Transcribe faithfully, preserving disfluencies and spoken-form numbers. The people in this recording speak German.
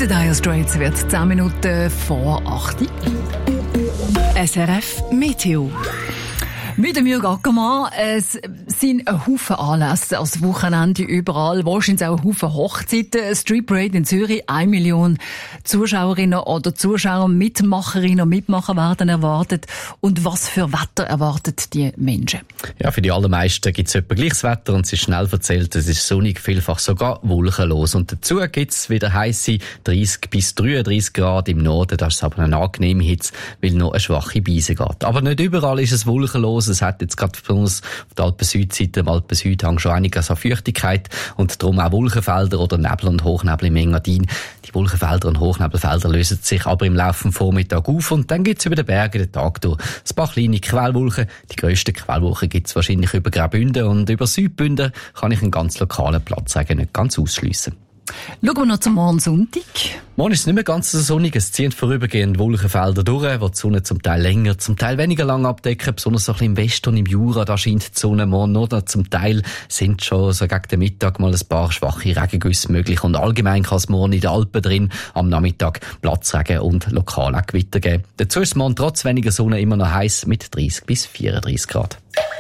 The Dire Straits wird zehn Minuten vor acht. S R F Meteo. Mit dem Jürg Ackermann, es sind ein Haufen Anlässe als Wochenende überall. Wahrscheinlich auch ein Haufen Hochzeiten. Street Parade in Zürich, eine Million Zuschauerinnen oder Zuschauer, Mitmacherinnen und Mitmacher werden erwartet. Und was für Wetter erwartet die Menschen? Ja, für die allermeisten gibt es etwa gleiches Wetter und es ist schnell erzählt, es ist sonnig, vielfach sogar wolkenlos. Und dazu gibt es wieder heisse dreißig bis dreiunddreißig Grad im Norden. Das ist aber eine angenehme Hitze, weil noch eine schwache Brise geht. Aber nicht überall ist es wolkenlos. Es hat jetzt gerade besonders auf der Alpen-Südseite, im Alpen-Südhang schon einiges an Feuchtigkeit und darum auch Wolkenfelder oder Nebel und Hochnebel im Engadin. Die Wolkenfelder und Hochnebelfelder lösen sich aber im Laufe des Vormittags auf und dann gibt es über den Bergen den Tag durch ein paar kleine Quellwolken. Die grössten Quellwolken gibt es wahrscheinlich über Graubünden und über Südbünden kann ich einen ganz lokalen Platz sagen, nicht ganz ausschliessen. Schauen wir noch zum Morgen Sonntag. Morgen ist es nicht mehr ganz so sonnig. Es ziehen vorübergehend Wolkenfelder durch, wo die Sonne zum Teil länger, zum Teil weniger lang abdecken. Besonders so ein bisschen im Westen und im Jura, da scheint die Sonne morgen noch. Zum Teil sind schon so gegen den Mittag mal ein paar schwache Regengüsse möglich. Und allgemein kann es morgen in den Alpen drin am Nachmittag Platzregen und lokal auch Gewitter geben. Dazu ist es morgen trotz weniger Sonne immer noch heiß mit dreißig bis vierunddreißig Grad.